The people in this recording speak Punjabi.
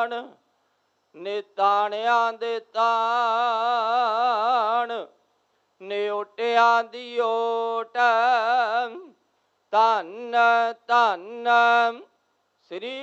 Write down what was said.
ਤਾਣ, ਨਿਤਾਣਿਆਂ ਦੇ ਤਾਣ, ਨਿਓਟਿਆਂ ਦੀ ਓਟ। ਧੰਨ ਧੰਨ ਸ੍ਰੀ